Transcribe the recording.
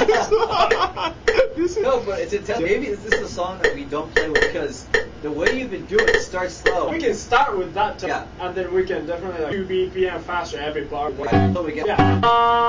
No, but it's intense. Maybe this is a song that we don't play with because the way you've been doing it starts slow. We can start with that, Yeah. and then we can definitely 2 BPM faster every bar. So we get. Yeah.